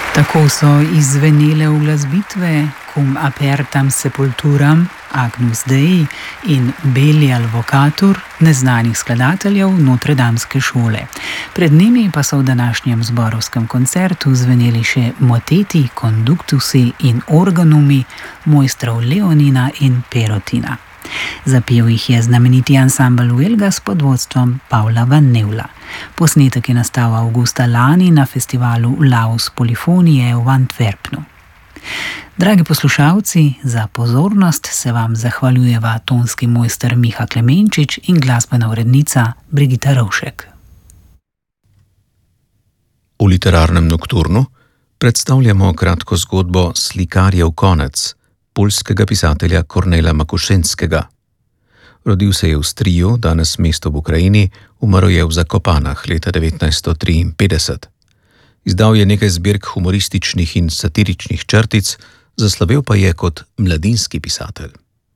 Tako so izzvenele uglasbitve Cum apertam sepulturam, Agnus Dei in Belial vocatur neznanih skladateljev Notredamske šole. Pred njimi pa so v današnjem zborovskem koncertu zveneli še moteti, konduktusi in organumi mojstrov Leonina in Perotina. Zapel jih je znameniti ansambel Huelgas pod vodstvom Pavla Van Nevla. Posnetek je nastal avgusta lani na festivalu Laus Polifonije v Antwerpnu. Dragi poslušalci, za pozornost se vam zahvaljujeva tonski mojster Miha Klemenčič in glasbena urednica Brigita Rovšek. V literarnem nokturnu predstavljamo kratko zgodbo Slikarjev konec poljskega pisatelja Kornela Makušenskega. Rodil se je v Striju, danes mesto v Ukrajini, umrl je v Zakopanah leta 1953. Izdal je nekaj zbirk humorističnih in satiričnih črtic, zaslovel pa je kot mladinski pisatelj.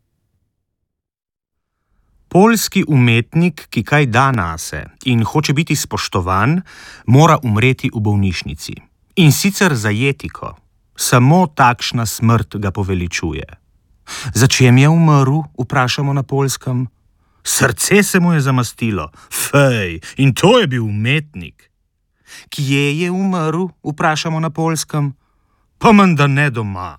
Poljski umetnik, ki kaj da nase in hoče biti spoštovan, mora umreti v bolnišnici. In sicer za jetiko. Samo takšna smrt ga poveličuje. Za čem je umrl, vprašamo na Poljskem? Srce se mu je zamastilo. Fej, in to je bil umetnik. Kje je umrl, vprašamo na Poljskem? Pa menda ne doma.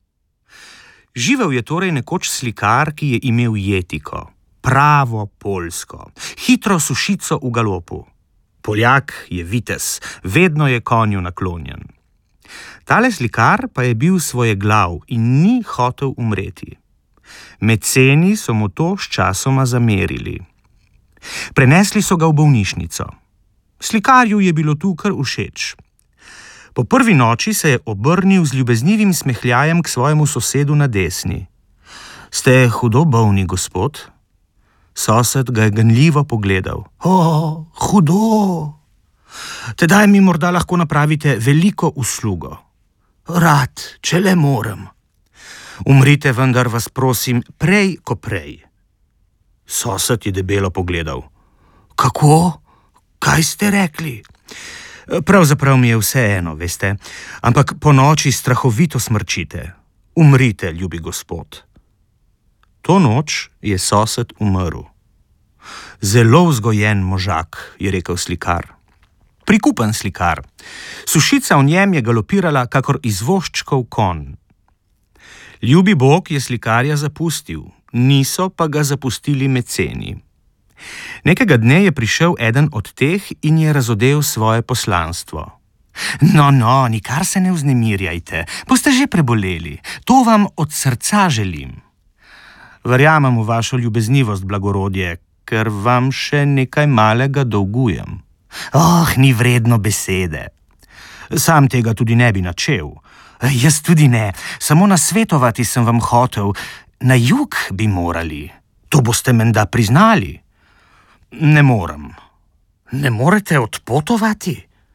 Živel je torej nekoč slikar, ki je imel jetiko. Pravo poljsko. Hitro sušico v galopu. Poljak je vitez, vedno je konju naklonjen. Tale slikar pa je bil svojeglav in ni hotel umreti. Meceni so mu to sčasoma zamerili. Prenesli so ga v bolnišnico. Slikarju je bilo tu kar všeč. Po prvi noči se je obrnil z ljubeznivim smehljajem k svojemu sosedu na desni. Ste hudo bolni, gospod? Sosed ga je ganljivo pogledal. O, hudo! Tedaj mi morda lahko napravite veliko uslugo. Rad, če le morem. Umrite, vendar vas prosim, prej ko prej. Sosed je debelo pogledal. Kako? Kaj ste rekli? Pravzaprav mi je vseeno, veste, ampak po noči strahovito smrčite. Umrite, ljubi gospod. To noč je sosed umrl. Zelo vzgojen možak, je rekel slikar. Prikupen slikar. Sušica v njem je galopirala kakor izvoščkov konj. Ljubi Bog je slikarja zapustil, niso pa ga zapustili meceni. Nekega dne je prišel eden od teh in je razodel svoje poslanstvo. No, nikar se ne vznemirjajte, boste že preboleli, to vam od srca želim. Verjamem v vašo ljubeznivost, blagorodje, ker vam še nekaj malega dolgujem. Ni vredno besede. Sam tega tudi ne bi načel. Jaz tudi ne, samo nasvetovati sem vam hotel. Na jug bi morali. To boste menda priznali. Ne morem. Ne morete odpotovati?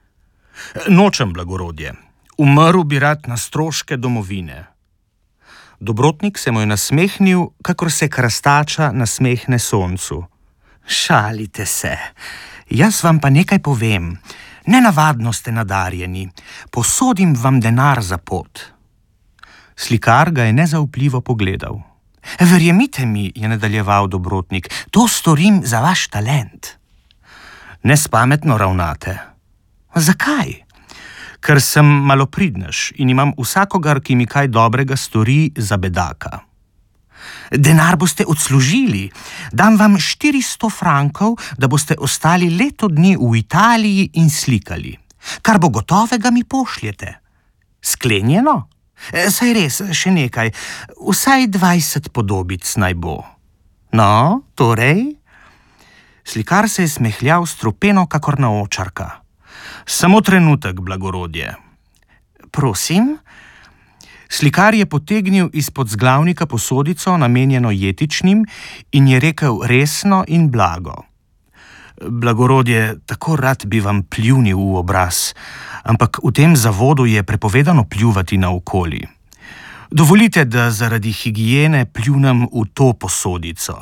Nočem, blagorodje. Umrl bi rad na stroške domovine. Dobrotnik se mu je nasmehnil, kakor se krastača nasmehne soncu. Šalite se. Jaz vam pa nekaj povem. Nenavadno ste nadarjeni. Posodim vam denar za pot. Slikar ga je nezaupljivo pogledal. Verjemite mi, je nadaljeval dobrotnik, to storim za vaš talent. Nespametno ravnate. Zakaj? Ker sem malopridnež in imam vsakogar, ki mi kaj dobrega stori, za bedaka. Denar boste odslužili. Dam vam 400 frankov, da boste ostali leto dni v Italiji in slikali. Kar bo gotovega, mi pošljete. Sklenjeno? Saj res, še nekaj. Vsaj 20 podobic naj bo. No, torej? Slikar se je smehljal strupeno kakor na očarka. Samo trenutek, blagorodje. Prosim? Slikar je potegnil izpod zglavnika posodico, namenjeno jetičnim, in je rekel resno in blago. Blagorodje, tako rad bi vam pljunil v obraz, ampak v tem zavodu je prepovedano pljuvati naokoli. Dovolite, da zaradi higiene pljunem v to posodico.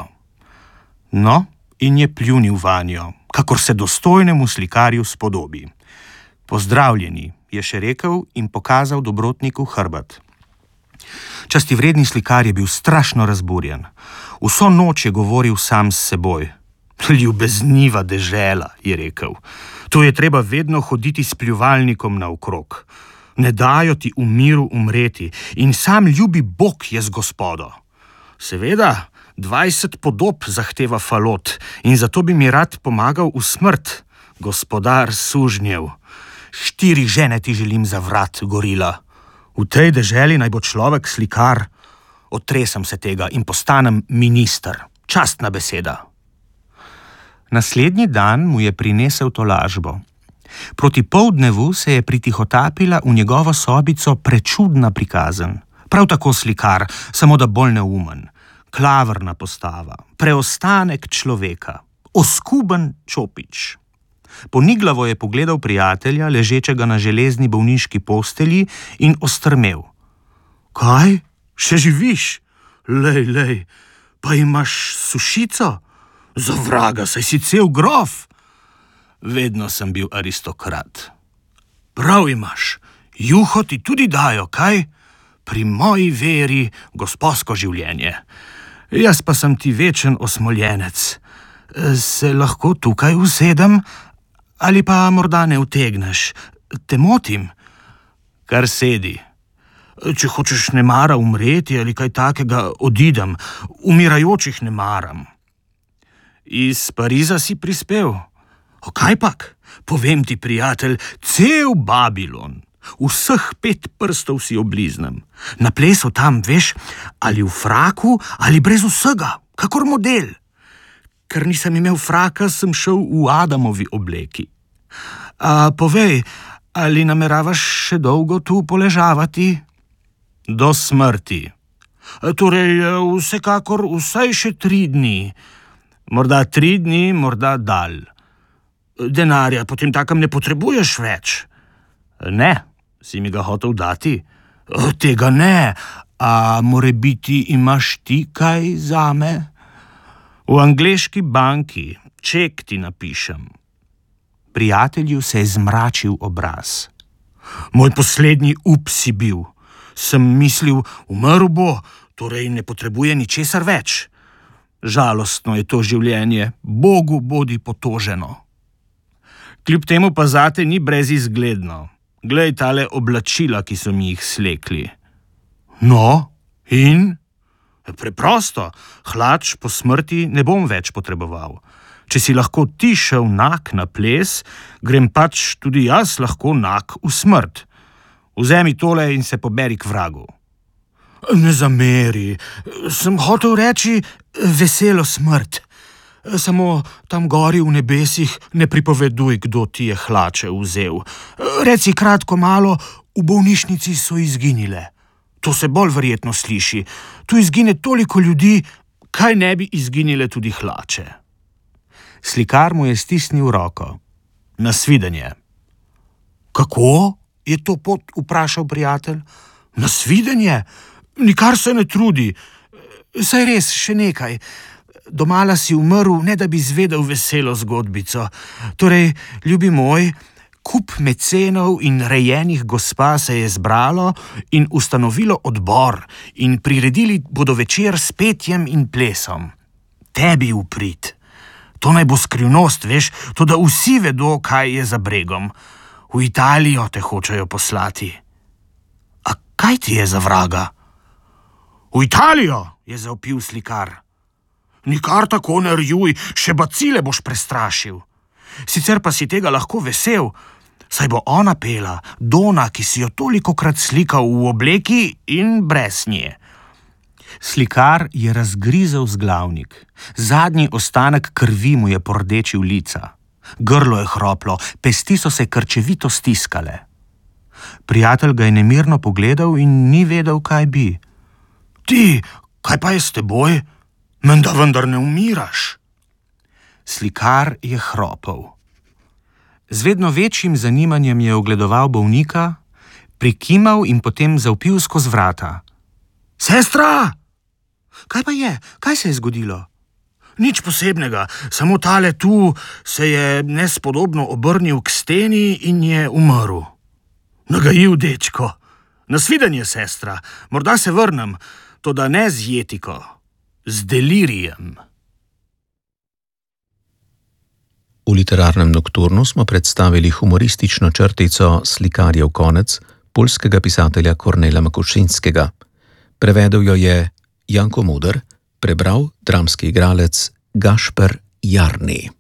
No, in je pljunil vanjo, kakor se dostojnemu slikarju spodobi. Pozdravljeni, je še rekel in pokazal dobrotniku hrbet. Častivredni slikar je bil strašno razburjen. Vso noč je govoril sam s seboj. Ljubezniva dežela, je rekel. Tu je treba vedno hoditi s pljuvalnikom naokrog. Ne dajo ti v miru umreti in sam ljubi Bog je z gospodo. Seveda, 20 podob zahteva falot in zato bi mi rad pomagal v smrt, gospodar sužnjev. 4 žene ti želim za vrat, gorila. V tej deželi naj bo človek slikar. Otresam se tega in postanem minister. Častna beseda. Naslednji dan mu je prinesel tolažbo. Proti poldnevu se je pritihotapila v njegovo sobico prečudna prikazen. Prav tako slikar, samo da bolj neumen. Klavrna postava, preostanek človeka, oskuben čopič. Poniglavo je pogledal prijatelja, ležečega na železni bolniški postelji, in ostrmel. Kaj? Še živiš? Lej, pa imaš sušico? Za vraga, saj si cel grof. Vedno sem bil aristokrat. Prav imaš, juho ti tudi dajo, kaj? Pri moji veri gosposko življenje. Jaz pa sem ti večen osmoljenec. Se lahko tukaj usedem? Ali pa morda ne utegneš? Te motim? Kar sedi. Če hočeš nemara umreti ali kaj takega, odidem. Umirajočih ne maram. Iz Pariza si prispel? O, kajpak? Povem ti, prijatelj, cel Babilon. Vseh 5 prstov si obliznem. Na plesu tam, veš, ali v fraku, ali brez vsega, kakor model. Ker nisem imel fraka, sem šel v Adamovi obleki. Povej, ali nameravaš še dolgo tu poležavati? Do smrti. Torej, vsekakor vsaj še 3 dni. Morda 3 dni, morda dalj. Denarja potem takem ne potrebuješ več. Ne, si mi ga hotel dati? Tega ne, a morebiti imaš ti kaj zame? V angleški banki, ček ti napišem. Prijatelju se je zmračil obraz. Moj poslednji up si bil. Sem mislil, umrl bo, torej ne potrebuje ničesar več. Žalostno je to življenje, Bogu bodi potoženo. Kljub temu pa zate ni brezizgledno. Glej tale oblačila, ki so mi jih slekli. No, in? Preprosto, hlač po smrti ne bom več potreboval. Če si lahko ti šel nak na ples, grem pač tudi jaz lahko nak v smrt. Vzemi tole in se poberi k vragu. Ne zameri, sem hotel reči veselo smrt. Samo tam gori v nebesih ne pripoveduj, kdo ti je hlače vzel. Reci kratko malo, v bolnišnici so izginile. To se bolj verjetno sliši. Tu izgine toliko ljudi, kaj ne bi izginile tudi hlače. Slikar mu je stisnil roko. Nasvidenje. Kako? Je to pot, vprašal prijatelj. Nasvidenje? Nikar se ne trudi. Saj res, še nekaj. Domala si umrl, ne da bi izvedel veselo zgodbico. Torej, ljubi moj, kup mecenov in rejenih gospa se je zbralo in ustanovilo odbor in priredili bodo večer s petjem in plesom. Tebi v prid. To naj bo skrivnost, veš, to da vsi vedo, kaj je za bregom. V Italijo te hočejo poslati. A kaj ti je za vraga? V Italijo, je zavpil slikar. Nikar tako ne rjuj, še bacile boš prestrašil. Sicer pa si tega lahko vesel, saj bo ona pela, Dona, ki si jo tolikokrat slikal v obleki in brez nje. Slikar je razgrizel zglavnik. Zadnji ostanek krvi mu je pordečil lica. Grlo je hroplo, pesti so se krčevito stiskale. Prijatelj ga je nemirno pogledal in ni vedel, kaj bi. Ti, kaj pa je s teboj? Menda vendar ne umiraš. Slikar je hropel. Z vedno večjim zanimanjem je ogledoval bolnika, prikimal in potem zavpil skozi vrata. Sestra! Kaj pa je? Kaj se je zgodilo? Nič posebnega, samo tale tu se je nespodobno obrnil k steni in je umrl. Nagajiv dečko. Nasvidenje, sestra, morda se vrnem, toda ne z jetiko, z delirijem. V literarnem nokturnu smo predstavili humoristično črtico Slikarjev konec poljskega pisatelja Kornela Makušinskega. Prevedel jo je Janko Moder, prebral dramski igralec Gašper Jarni.